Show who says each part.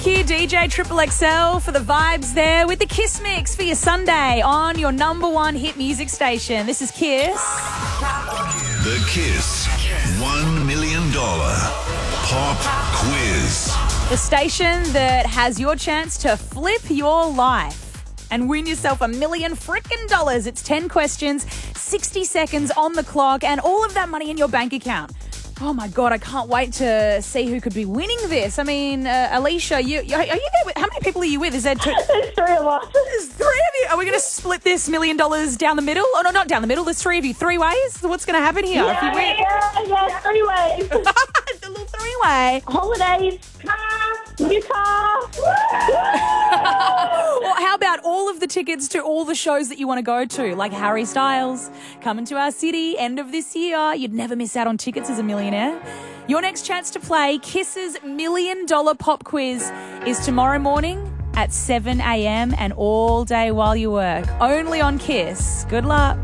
Speaker 1: Thank you, DJ Triple XL, for the vibes there with the Kiss Mix for your Sunday on your number one hit music station. This is Kiss.
Speaker 2: The Kiss $1 million Pop Quiz.
Speaker 1: The station that has your chance to flip your life and win yourself $1 million frickin' dollars. It's 10 questions, 60 seconds on the clock, and all of that money in your bank account. Oh my God, I can't wait to see who could be winning this. I mean, Alicia, are you there? How many people are you with? Is there two?
Speaker 3: There's three of us.
Speaker 1: There's three of you. Are we going to split this $1 million down the middle? Oh, no, not down the middle. There's three of you. Three ways? What's going to happen here if you win?
Speaker 3: Yeah, 3 ways.
Speaker 1: The little three-way.
Speaker 3: Holidays, car, new car.
Speaker 1: Or how about all of the tickets to all the shows that you want to go to, like Harry Styles coming to our city end of this year. You'd never miss out on tickets as a millionaire. Your next chance to play Kiss's $1 million pop quiz is tomorrow morning at 7 a.m. and all day while you work. Only on Kiss. Good luck.